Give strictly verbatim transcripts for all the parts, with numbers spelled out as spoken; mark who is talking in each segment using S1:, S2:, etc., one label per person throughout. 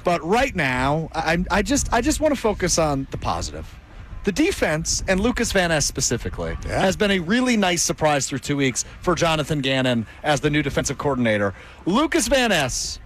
S1: But right now, I, I just I just want to focus on the positive. The defense, and Lucas Van Ness specifically,
S2: yeah.
S1: has been a really nice surprise through two weeks for Jonathan Gannon as the new defensive coordinator. Lucas Van Ness,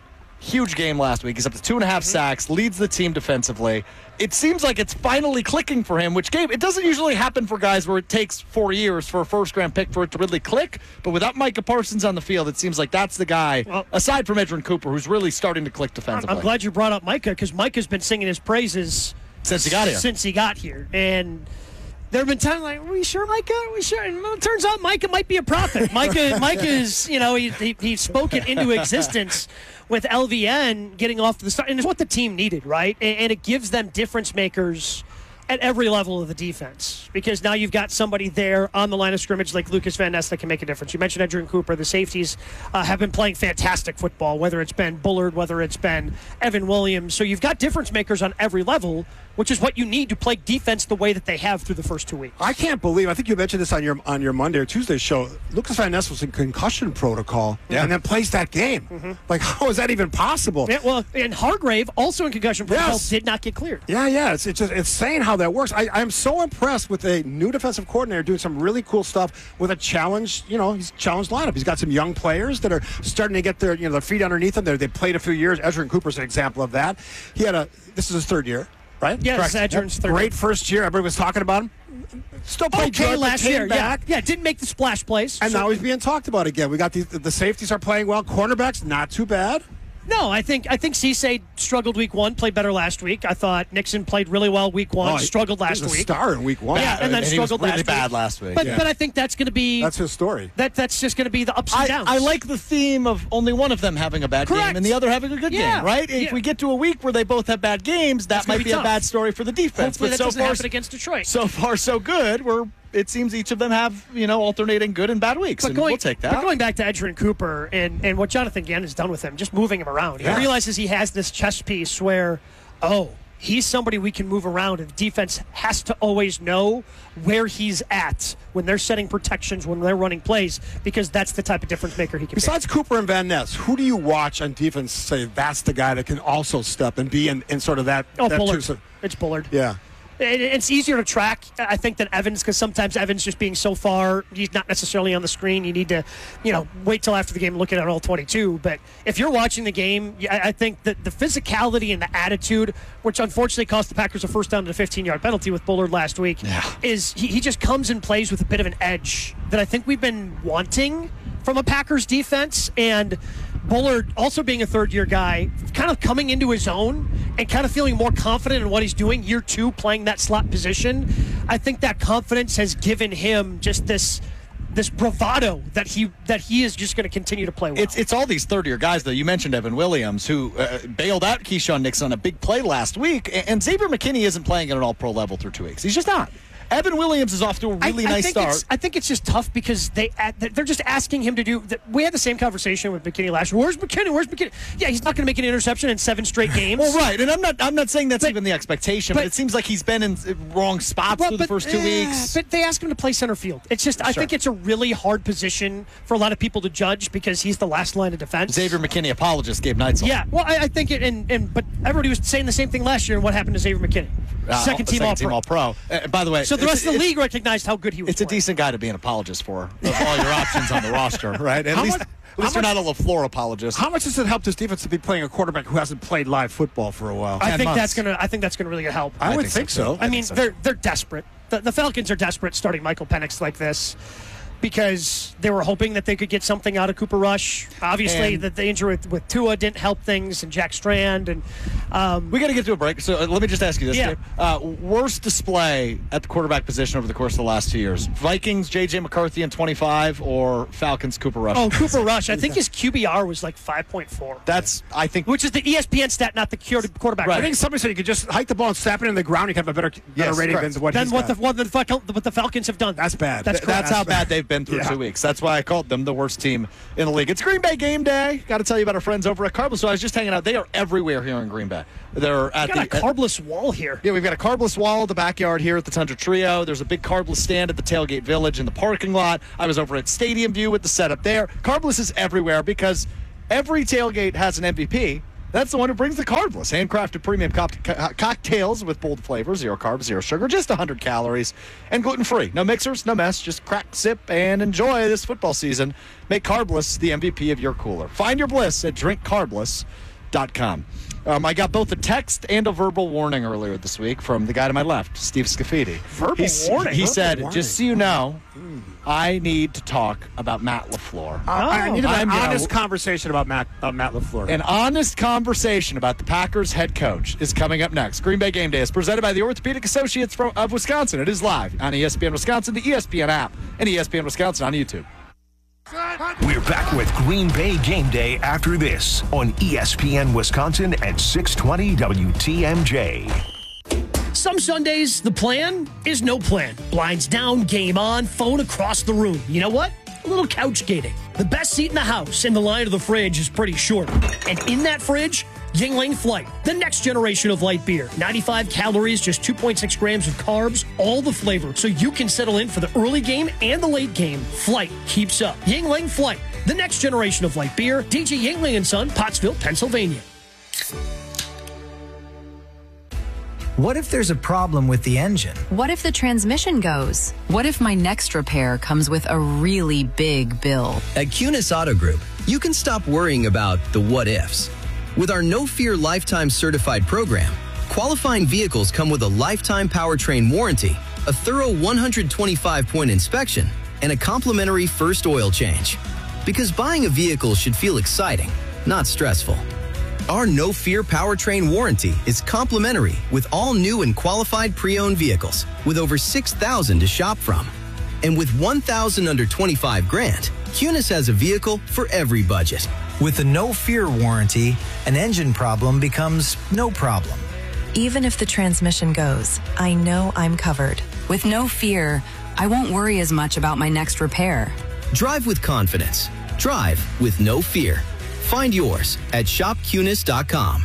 S1: huge game last week. He's up to two and a half mm-hmm. sacks, leads the team defensively. It seems like it's finally clicking for him, which game it doesn't usually happen for guys where it takes four years for a first-round pick for it to really click. But without Micah Parsons on the field, it seems like that's the guy, well, aside from Edgerrin Cooper, who's really starting to click defensively.
S3: I'm glad you brought up Micah, because Micah's been singing his praises
S1: since he got here.
S3: Since he got here. And there have been times like, are we sure, Micah? Are we sure? And it turns out Micah might be a prophet. Micah Micah is, you know, he, he, he spoke it into existence with L V N getting off to the start. And it's what the team needed, right? And, and it gives them difference makers at every level of the defense, because now you've got somebody there on the line of scrimmage like Lucas Van Ness that can make a difference. You mentioned Edgerrin Cooper. The safeties uh, have been playing fantastic football, whether it's been Bullard, whether it's been Evan Williams. So you've got difference makers on every level, which is what you need to play defense the way that they have through the first two weeks.
S2: I can't believe, I think you mentioned this on your on your Monday or Tuesday show, Lucas Van Ness was in concussion protocol yeah. and then plays that game. Mm-hmm. Like, how is that even possible?
S3: Yeah, well, and Hargrave, also in concussion protocol,
S2: yes.
S3: did not get cleared.
S2: Yeah, yeah, it's, it's just it's saying how that works. I, I'm so impressed with a new defensive coordinator doing some really cool stuff with a challenge, you know, he's challenged lineup. He's got some young players that are starting to get their, you know, their feet underneath them. They're, they played a few years. Edgerrin Cooper's an example of that. He had a, this is his third year. Right?
S3: Yes, Edgerrin's third.
S2: Great first year. Everybody was talking about him. Still played
S3: okay
S2: good,
S3: last year.
S2: Back.
S3: Yeah, yeah, didn't make the splash plays.
S2: And
S3: so.
S2: now he's being talked about again. We got these, the safeties are playing well. Cornerbacks, not too bad.
S3: No, I think I think Cisse struggled week one, played better last week. I thought Nixon played really well week one,
S2: oh,
S3: struggled last
S2: he was a
S3: week.
S2: Star in week one.
S3: Yeah, and, and then
S1: and
S3: struggled
S1: he was really
S3: last
S1: bad
S3: week.
S1: last week.
S3: But
S1: yeah.
S3: but I think that's going to be
S2: that's his story.
S3: That that's just going to be the ups and
S1: I,
S3: downs.
S1: I like the theme of only one of them having a bad
S3: Correct.
S1: game and the other having a good
S3: yeah.
S1: game, right?
S3: Yeah.
S1: If we get to a week where they both have bad games, that
S3: that's
S1: might
S3: be,
S1: be
S3: tough.
S1: a bad story for the defense.
S3: Hopefully
S1: but
S3: that
S1: so
S3: doesn't
S1: far,
S3: happen against Detroit.
S1: So far, so good. We're it seems each of them have, you know, alternating good and bad weeks,
S3: but
S1: and
S3: going,
S1: we'll take that.
S3: But going back to Edgerrin Cooper and, and what Jonathan Gannon has done with him, just moving him around.
S2: Yeah.
S3: He realizes he has this chess piece where, oh, he's somebody we can move around, and the defense has to always know where he's at when they're setting protections, when they're running plays, because that's the type of difference maker he can be.
S2: Besides Cooper and Van Ness, who do you watch on defense say that's the guy that can also step and be in, in sort of that?
S3: Oh,
S2: that
S3: Bullard.
S2: Two,
S3: it's Bullard.
S2: Yeah.
S3: It's easier to track, I think, than Evans, because sometimes Evans just being so far, he's not necessarily on the screen. You need to, you know, wait till after the game and look at all twenty-two. But if you're watching the game, I think that the physicality and the attitude, which unfortunately cost the Packers a first down and a fifteen-yard penalty with Bullard last week,
S1: yeah.
S3: is he, he just comes and plays with a bit of an edge that I think we've been wanting from a Packers defense. And Bullard, also being a third-year guy, kind of coming into his own and kind of feeling more confident in what he's doing, year two, playing that slot position. I think that confidence has given him just this this bravado that he that he is just going to continue to play well.
S1: It's it's all these third-year guys, though. You mentioned Evan Williams, who uh, bailed out Keyshawn Nixon on a big play last week, and, and Xavier McKinney isn't playing at an all-pro level through two weeks. He's just not. Evan Williams is off to a really
S3: I, I
S1: nice
S3: think
S1: start.
S3: It's, I think it's just tough because they they're just asking him to do. We had the same conversation with McKinney last year. Where's McKinney? Where's McKinney? Yeah, he's not going to make an interception in seven straight games.
S1: Well, right, and I'm not. I'm not saying that's
S3: but,
S1: even the expectation, but, but it seems like he's been in wrong spots
S3: well,
S1: through
S3: but,
S1: the first two
S3: uh,
S1: weeks.
S3: But they ask him to play center field. It's just. I
S1: sure.
S3: think it's a really hard position for a lot of people to judge because he's the last line of defense.
S1: Xavier McKinney apologist Gabe Neitzel.
S3: Yeah, well, I, I think it. And, and but everybody was saying the same thing last year. And what happened to Xavier McKinney?
S1: Uh,
S3: second team
S1: second
S3: all
S1: team
S3: pro.
S1: all pro. Uh, by the way,
S3: so the rest of the league recognized how good he was.
S1: It's
S3: playing.
S1: a decent guy to be an apologist for. Of all your options on the roster, right? At
S2: How
S1: least,
S2: much,
S1: at least you're not a LaFleur apologist.
S2: How much does it help this defense to be playing a quarterback who hasn't played live football for a while?
S3: I think
S1: months.
S3: that's gonna. I think that's gonna really help.
S2: I,
S1: I
S2: would
S1: think
S2: think
S1: so,
S2: so.
S3: I,
S1: I
S3: mean,
S1: so.
S3: they're they're desperate. The, the Falcons are desperate starting Michael Penix like this because they were hoping that they could get something out of Cooper Rush. Obviously,
S1: And-
S3: that the injury with, with Tua didn't help things, and Jack Strand, and um,
S1: We got to get to a break. So uh, let me just ask you this,
S3: Yeah.
S1: Gabe. Uh, worst display at the quarterback position over the course of the last two years: Vikings, J J McCarthy in twenty-five, or Falcons, Cooper Rush?
S3: oh, Cooper Rush. I think his Q B R was like five point four,
S1: That's I think.
S3: which is the E S P N stat, not the quarterback.
S1: Right.
S2: I think somebody said you could just hike the ball and slap it in the ground. You can have a better, better
S1: Yes,
S2: rating
S1: correct.
S2: than what
S3: Then
S2: he's
S3: what the,
S2: got.
S3: what the Fal- what the Falcons have done.
S2: That's bad.
S3: That's
S1: Th- That's
S3: correct.
S1: how bad they've been through
S2: Yeah.
S1: two weeks. That's why I called them the worst team in the league. It's Green Bay game day. Got to tell you about our friends over at Carbless. So I was just hanging out. They are everywhere here in Green Bay. They're at
S3: We got
S1: the
S3: a carbless wall here.
S1: Yeah, we've got a carbless wall at the backyard here at the Tundra Trio. There's a big carbless stand at the Tailgate Village in the parking lot. I was over at Stadium View with the setup there. Carbless is everywhere because every tailgate has an M V P, That's the one who brings the carbless, handcrafted premium co- co- cocktails with bold flavors, zero carbs, zero sugar, just one hundred calories, and gluten-free. No mixers, no mess, just crack, sip, and enjoy this football season. Make Carbless the M V P of your cooler. Find your bliss at drink carbless dot com. Um, I got both a text and a verbal warning earlier this week from the guy to my left, Steve Scafidi.
S2: Verbal
S1: He's,
S2: warning?
S1: He
S2: verbal
S1: said,
S2: warning.
S1: just so you know, I need to talk about Matt LaFleur.
S2: Uh, I need an
S1: I'm, you know,
S2: honest conversation about Matt, uh, Matt LaFleur.
S1: An honest conversation about the Packers head coach is coming up next. Green Bay Game Day is presented by the Orthopedic Associates from, of Wisconsin. It is live on E S P N Wisconsin, the E S P N app, and E S P N Wisconsin on YouTube.
S4: We're back with Green Bay Game Day after this on E S P N Wisconsin at six twenty W T M J.
S3: Some Sundays, the plan is no plan. Blinds down, game on, phone across the room. You know what? A little couch gating. The best seat in the house and the line of the fridge is pretty short. And in that fridge, Yingling Flight, the next generation of light beer. ninety-five calories, just two point six grams of carbs, all the flavor, so you can settle in for the early game and the late game. Flight keeps up. Yingling Flight, the next generation of light beer. D J Yingling and Son, Pottsville, Pennsylvania.
S5: What if there's a problem with the engine?
S6: What if the transmission goes? What if my next repair comes with a really big bill?
S7: At Kunis Auto Group, you can stop worrying about the what ifs. With our No Fear Lifetime Certified program, qualifying vehicles come with a lifetime powertrain warranty, a thorough one hundred twenty-five point inspection, and a complimentary first oil change. Because buying a vehicle should feel exciting, not stressful. Our No Fear powertrain warranty is complimentary with all new and qualified pre-owned vehicles with over six thousand to shop from. And with one thousand under twenty-five grand, Kunis has a vehicle for every budget.
S5: With the No Fear warranty, an engine problem becomes no problem.
S6: Even if the transmission goes, I know I'm covered. With No Fear, I won't worry as much about my next repair.
S7: Drive with confidence. Drive with no fear. Find yours at shop kunis dot com.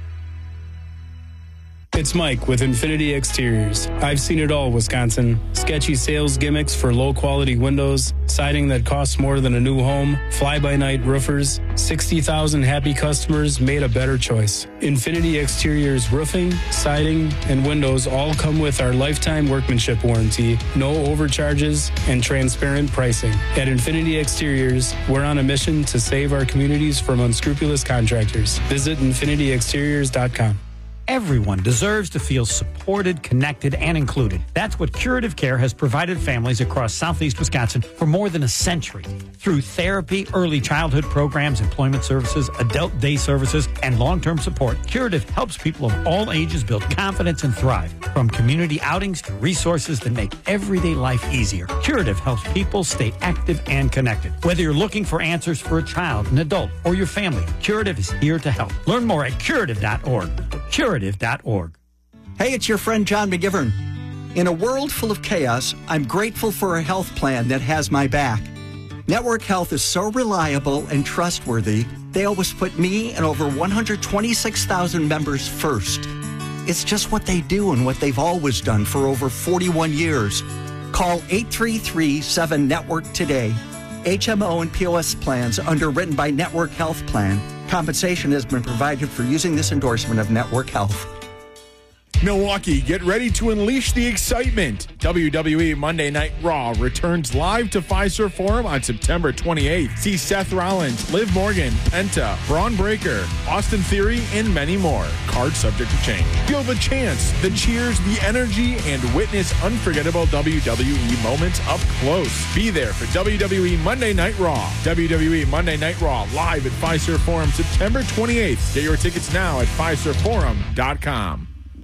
S8: It's Mike with Infinity Exteriors. I've seen it all, Wisconsin. Sketchy sales gimmicks for low-quality windows, siding that costs more than a new home, fly-by-night roofers. sixty thousand happy customers made a better choice. Infinity Exteriors roofing, siding, and windows all come with our lifetime workmanship warranty, no overcharges, and transparent pricing. At Infinity Exteriors, we're on a mission to save our communities from unscrupulous contractors. Visit infinity exteriors dot com.
S9: Everyone deserves to feel supported, connected, and included. That's what Curative Care has provided families across southeast Wisconsin for more than a century. Through therapy, early childhood programs, employment services, adult day services, and long-term support, Curative helps people of all ages build confidence and thrive. From community outings to resources that make everyday life easier, Curative helps people stay active and connected. Whether you're looking for answers for a child, an adult, or your family, Curative is here to help. Learn more at curative dot org. Curative dot org.
S10: Hey, it's your friend John McGivern. In a world full of chaos, I'm grateful for a health plan that has my back. Network Health is so reliable and trustworthy, they always put me and over one hundred twenty-six thousand members first. It's just what they do and what they've always done for over forty-one years. Call eight three three, seven, network today. H M O and P O S plans underwritten by Network Health Plan. Compensation has been provided for using this endorsement of Network Health.
S11: Milwaukee, get ready to unleash the excitement. W W E Monday Night Raw returns live to Fiserv Forum on September twenty-eighth. See Seth Rollins, Liv Morgan, Penta, Braun Breaker, Austin Theory, and many more. Card subject to change. Feel the chants, the cheers, the energy, and witness unforgettable W W E moments up close. Be there for W W E Monday Night Raw. W W E Monday Night Raw live at Fiserv Forum September twenty-eighth. Get your tickets now at fiserv forum dot com.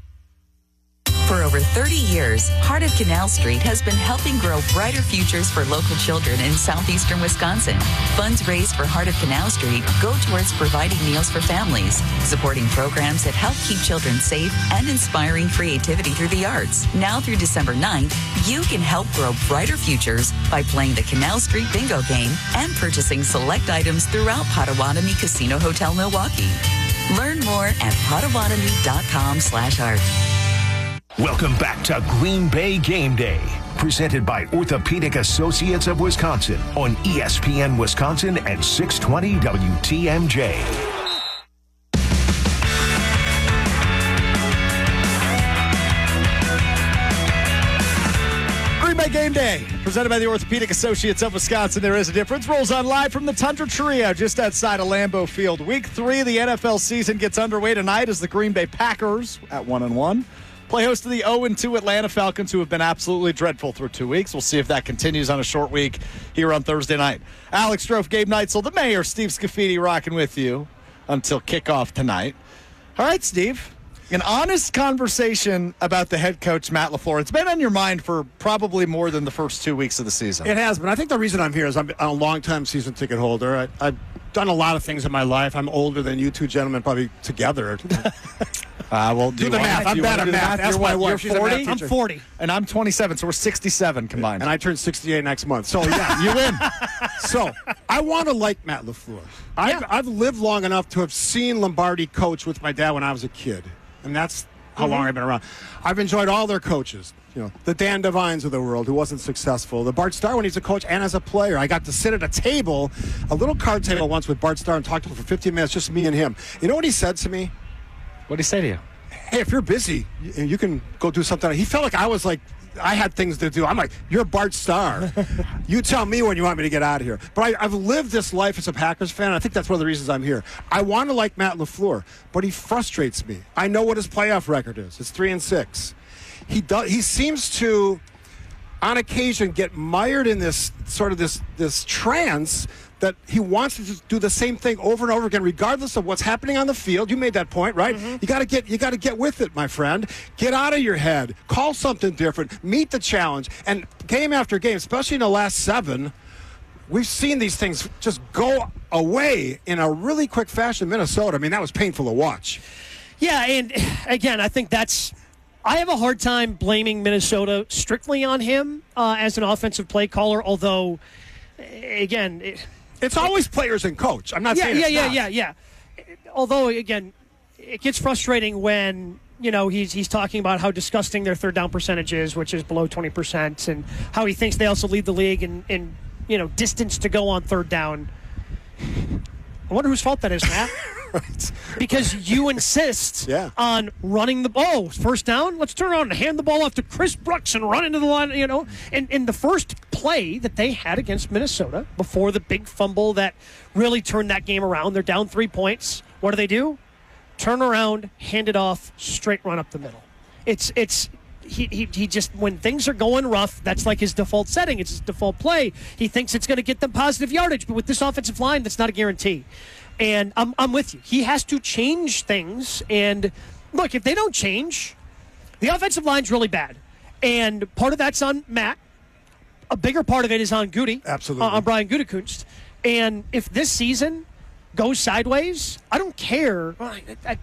S12: For over thirty years, Heart of Canal Street has been helping grow brighter futures for local children in southeastern Wisconsin. Funds raised for Heart of Canal Street go towards providing meals for families, supporting programs that help keep children safe, and inspiring creativity through the arts. Now through December ninth, you can help grow brighter futures by playing the Canal Street Bingo game and purchasing select items throughout Potawatomi Casino Hotel Milwaukee. Learn more at potawatomi dot com slash art.
S4: Welcome back to Green Bay Game Day, presented by Orthopedic Associates of Wisconsin on E S P N Wisconsin at six twenty W T M J.
S1: Game Day, presented by the Orthopedic Associates of Wisconsin. There is a difference. Rolls on live from the Tundra Trio just outside of Lambeau Field. Week three of the N F L season gets underway tonight as the Green Bay Packers at one and one play host to the oh and two Atlanta Falcons, who have been absolutely dreadful through two weeks. We'll see if that continues on a short week here on Thursday night. Alex Strofe, Gabe Neitzel, the mayor, Steve Scafidi, rocking with you until kickoff tonight. All right, Steve. An honest conversation about the head coach, Matt LaFleur. It's been on your mind for probably more than the first two weeks of the season.
S2: It has been. I think the reason I'm here is I'm a long-time season ticket holder. I, I've done a lot of things in my life. I'm older than you two gentlemen probably together.
S1: Uh, well, do,
S2: do the math. I'm bad at math. Ask my wife.
S1: You're forty?
S3: I'm forty.
S1: And I'm twenty-seven, so we're sixty-seven combined.
S2: And I turn sixty-eight next month. So, yeah, you win. So, I want to like Matt LaFleur. I've, yeah. I've lived long enough to have seen Lombardi coach with my dad when I was a kid. And that's how mm-hmm. long I've been around. I've enjoyed all their coaches. You know, the Dan Devines of the world who wasn't successful. The Bart Starr when he's a coach and as a player. I got to sit at a table, a little card table once with Bart Starr and talk to him for fifteen minutes, just me and him. You know what he said to me?
S1: What did he say to you?
S2: Hey, if you're busy, you, you can go do something. He felt like I was like, I had things to do. I'm like, you're Bart Starr. You tell me when you want me to get out of here. But I, I've lived this life as a Packers fan. And I think that's one of the reasons I'm here. I want to like Matt LaFleur, but he frustrates me. I know what his playoff record is. It's three and six. He does. He seems to, on occasion, get mired in this sort of this this trance that he wants to do the same thing over and over again, regardless of what's happening on the field. You made that point, right? Mm-hmm. You got to get you got to get with it, my friend. Get out of your head. Call something different. Meet the challenge. And game after game, especially in the last seven, we've seen these things just go away in a really quick fashion. Minnesota, I mean, that was painful to watch.
S3: Yeah, and again, I think that's. I have a hard time blaming Minnesota strictly on him uh, as an offensive play caller, although, again. It,
S2: It's always players and coach. I'm not
S3: yeah,
S2: saying
S3: yeah,
S2: it's
S3: yeah,
S2: not.
S3: yeah, yeah. Although, again, it gets frustrating when, you know, he's he's talking about how disgusting their third down percentage is, which is below twenty percent, and how he thinks they also lead the league in, in you know, distance to go on third down. I wonder whose fault that is, Matt.
S2: Right.
S3: Because you insist
S2: yeah.
S3: on running the ball. First down, let's turn around and hand the ball off to Chris Brooks and run into the line, you know. And in the first play that they had against Minnesota, before the big fumble that really turned that game around, they're down three points. What do they do? Turn around, hand it off, straight run up the middle. It's, it's, he, he, he just, when things are going rough, that's like his default setting. It's his default play. He thinks it's going to get them positive yardage, but with this offensive line, that's not a guarantee. And I'm, I'm with you. He has to change things. And look, if they don't change, the offensive line's really bad. And part of that's on Matt. A bigger part of it is on Goody.
S2: Absolutely.
S3: Uh, on Brian Gutekunst. And if this season goes sideways, I don't care. I, I,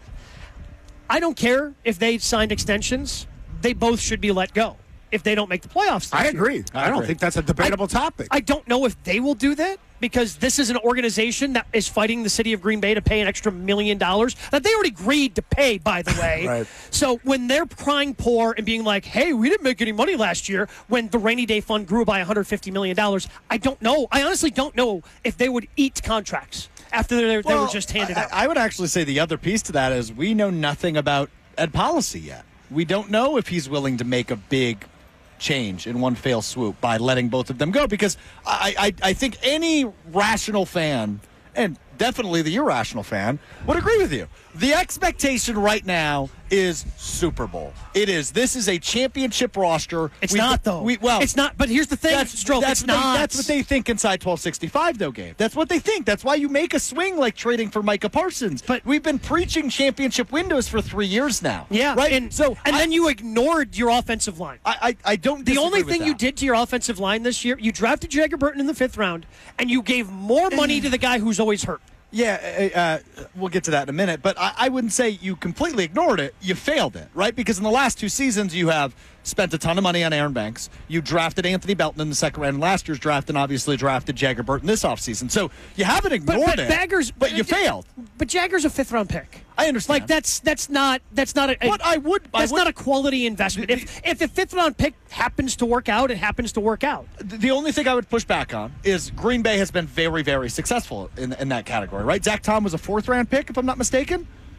S3: I don't care if they signed extensions. They both should be let go if they don't make the playoffs this
S2: I
S3: year.
S2: agree. I, I don't
S1: agree.
S2: think that's a debatable
S3: I,
S2: topic.
S3: I don't know if they will do that, because this is an organization that is fighting the city of Green Bay to pay an extra million dollars that they already agreed to pay, by the way.
S2: Right.
S3: So when they're crying poor and being like, hey, we didn't make any money last year when the rainy day fund grew by one hundred fifty million dollars, I don't know. I honestly don't know if they would eat contracts after they,
S1: well,
S3: they were just handed
S1: I,
S3: out.
S1: I would actually say the other piece to that is we know nothing about Ed Policy yet. We don't know if he's willing to make a big change in one fell swoop by letting both of them go, because I, I, I think any rational fan, and definitely the irrational fan, would agree with you. The expectation right now is Super Bowl. It is. This is a championship roster.
S3: It's
S1: we,
S3: not, though.
S1: We, well,
S3: it's not. But here's the thing,
S1: that's,
S3: Stroke.
S1: That's
S3: it's
S1: what
S3: not.
S1: They, that's what they think inside twelve sixty-five, though, Gabe. That's what they think. That's why you make a swing like trading for Micah Parsons. But we've been preaching championship windows for three years now.
S3: Yeah,
S1: right.
S3: And,
S1: so,
S3: and
S1: I,
S3: then you ignored your offensive line.
S1: I, I, I don't.
S3: The only thing
S1: with
S3: you
S1: that.
S3: did to your offensive line this year, you drafted Jagger Burton in the fifth round, and you gave more money to the guy who's always hurt.
S1: Yeah, uh, we'll get to that in a minute. But I, I wouldn't say you completely ignored it. You failed it, right? Because in the last two seasons, you have spent a ton of money on Aaron Banks. You drafted Anthony Belton in the second round in last year's draft, and obviously drafted Jagger Burton this offseason. So you haven't ignored
S3: but, but
S1: it,
S3: Baggers,
S1: but you failed.
S3: But Jagger's a fifth-round pick.
S1: I understand.
S3: Like that's that's not that's not a.
S1: But I would.
S3: That's
S1: I would,
S3: not a quality investment. If if the fifth-round pick happens to work out, it happens to work out.
S1: The only thing I would push back on is Green Bay has been very, very successful in in that category, right? Zach Tom was a fourth-round pick, if I'm not mistaken.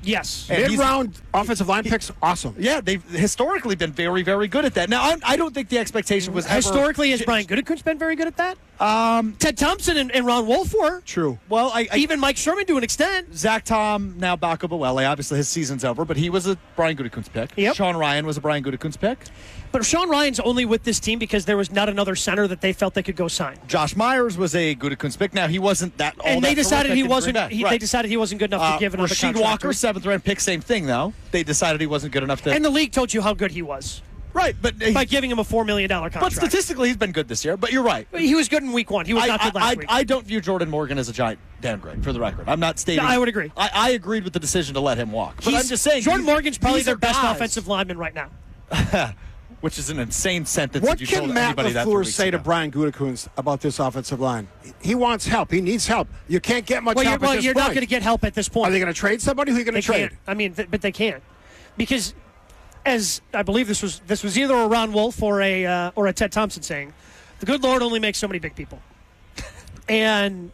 S3: Yes.
S1: And he's-
S2: Mid-round offensive line picks, awesome.
S1: Yeah, they've historically been very, very good at that. Now, I, I don't think the expectation was ever-
S3: Historically, has Brian Gutekunst been very good at that? Um, Ted Thompson and, and Ron Wolf were.
S2: True.
S1: Well, I, I
S3: Even Mike Sherman to an extent.
S1: Zach Tom, now Baco Bawele. Obviously, his season's over, but he was a Brian Gutekunst pick.
S3: Yep.
S1: Sean Ryan was a Brian Gutekunst pick.
S3: But Sean Ryan's only with this team because there was not another center that they felt they could go sign.
S1: Josh Myers was a Gutekunst pick. Now, he wasn't that all
S3: And
S1: that
S3: they decided
S1: terrific
S3: he
S1: in
S3: wasn't.
S1: Green Bay.
S3: He,
S1: Right.
S3: They decided he wasn't good enough
S1: Uh,
S3: to give another
S1: Rasheed
S3: contract.
S1: Walker, seventh round pick, same thing, though. They decided he wasn't good enough to.
S3: And the league told you how good he was.
S1: Right, but
S3: by giving him a four million dollar
S1: But
S3: contract.
S1: statistically, he's been good this year. But you're right.
S3: He was good in week one. He was
S1: I,
S3: not good
S1: I,
S3: last
S1: I,
S3: week.
S1: I don't view Jordan Morgan as a giant downgrade, for the record. I'm not stating.
S3: No, I would agree.
S1: I, I agreed with the decision to let him walk. But
S3: He's-
S1: I'm just saying.
S3: Jordan
S1: these-
S3: Morgan's probably
S1: these
S3: their
S1: are
S3: best
S1: guys-
S3: offensive lineman right now.
S1: Which is an insane sentence.
S2: What
S1: if you
S2: can
S1: told
S2: Matt
S1: anybody that three
S2: LaFleur
S1: weeks
S2: say
S1: ago.
S2: to Brian Gutekunst about this offensive line? He wants help. He needs help. You can't get much
S3: Well, you're,
S2: help
S3: well,
S2: at this
S3: you're
S2: point.
S3: not going to get help at this point.
S2: Are they going to trade somebody? Who are you going
S3: They
S2: to trade?
S3: can't. I mean, th- but they can't because, as I believe this was this was either a Ron Wolf or a uh, or a Ted Thompson saying, the good Lord only makes so many big people, and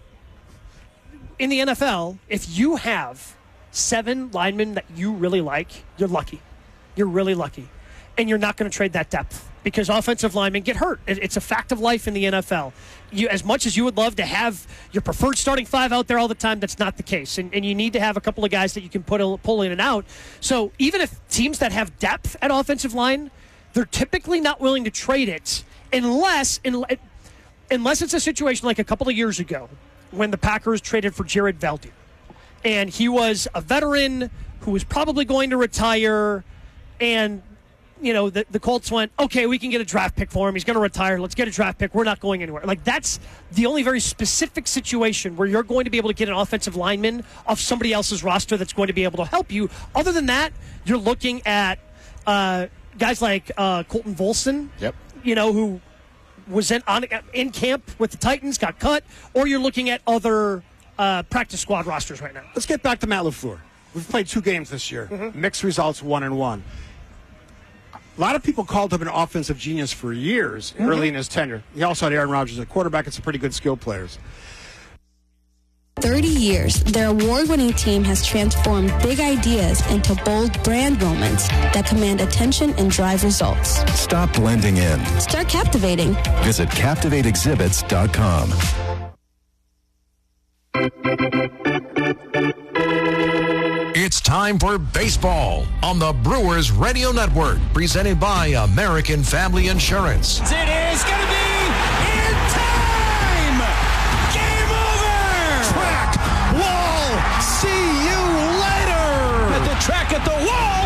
S3: in the N F L, if you have seven linemen that you really like, you're lucky. You're really lucky, and you're not going to trade that depth. Because offensive linemen get hurt. It- It's a fact of life in the N F L. You, as much as you would love to have your preferred starting five out there all the time, that's not the case. And, and you need to have a couple of guys that you can put a, pull in and out. So even if teams that have depth at offensive line, they're typically not willing to trade it unless unless it's a situation like a couple of years ago when the Packers traded for Jared Veldheer. And he was a veteran who was probably going to retire, and you know, the, the Colts went, okay, we can get a draft pick for him. He's going to retire. Let's get a draft pick. We're not going anywhere. Like, that's the only very specific situation where you're going to be able to get an offensive lineman off somebody else's roster that's going to be able to help you. Other than that, you're looking at uh, guys like uh, Colton Volson,
S1: Yep.
S3: you know, who was in, on, in camp with the Titans, got cut, or you're looking at other uh, practice squad rosters right now.
S2: Let's get back to Matt LaFleur. We've played two games this year.
S3: Mm-hmm.
S2: Mixed results, one and one. A lot of people called him an offensive genius for years
S3: Mm-hmm.
S2: early in his tenure. He also had Aaron Rodgers at quarterback and some pretty good skill players.
S13: thirty years, their award-winning team has transformed big ideas into bold brand moments that command attention and drive results.
S14: Stop blending in.
S13: Start captivating.
S14: Visit captivate exhibits dot com.
S15: It's time for baseball on the Brewers Radio Network, presented by American Family Insurance.
S16: It is going to be in time! Game over!
S15: Track, wall, see you later!
S16: At the track, at the wall,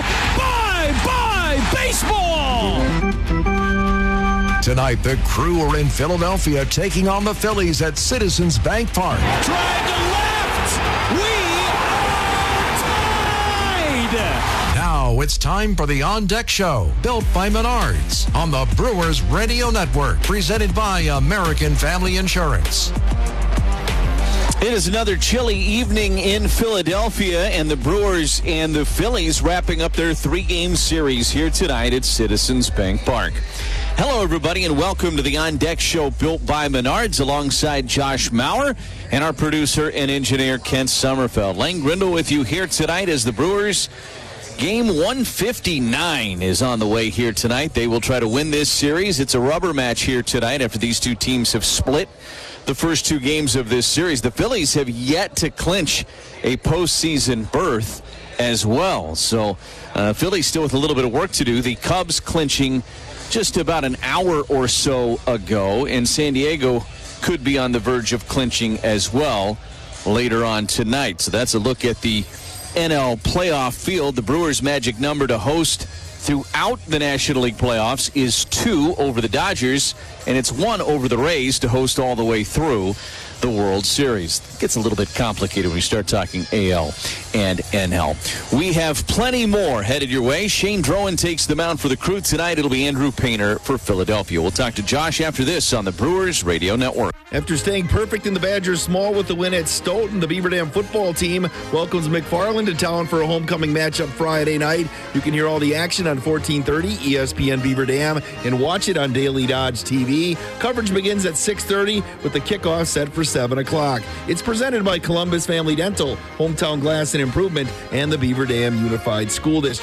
S16: bye-bye baseball!
S15: Tonight, the Crew are in Philadelphia taking on the Phillies at Citizens Bank Park.
S16: Drive to left! We are tied!
S15: Now it's time for the On Deck Show, built by Menards on the Brewers Radio Network, presented by American Family Insurance.
S17: It is another chilly evening in Philadelphia, and the Brewers and the Phillies wrapping up their three-game series here tonight at Citizens Bank Park. Hello, everybody, and welcome to the On Deck Show built by Menards alongside Josh Maurer and our producer and engineer, Kent Sommerfeld. Lane Grindle with you here tonight as the Brewers game one fifty-nine is on the way here tonight. They will try to win this series. It's a rubber match here tonight after these two teams have split the first two games of this series. The Phillies have yet to clinch a postseason berth as well. So uh, Phillies still with a little bit of work to do. The Cubs clinching just about an hour or so ago, and San Diego could be on the verge of clinching as well later on tonight. So that's a look at the N L playoff field. The Brewers' magic number to host throughout the National League playoffs is two over the Dodgers, and it's one over the Rays to host all the way through the World Series. It gets a little bit complicated when we start talking A L and N L. We have plenty more headed your way. Shane Drowan takes the mound for the Crew tonight. It'll be Andrew Painter for Philadelphia. We'll talk to Josh after this on the Brewers Radio Network.
S18: After staying perfect in the Badgers small with the win at Stoughton, the Beaver Dam football team welcomes McFarland to town for a homecoming matchup Friday night. You can hear all the action on fourteen thirty E S P N Beaver Dam and watch it on Daily Dodge T V. Coverage begins at six thirty with the kickoff set for seven o'clock. It's presented by Columbus Family Dental, Hometown Glass and Improvement, and the Beaver Dam Unified School District.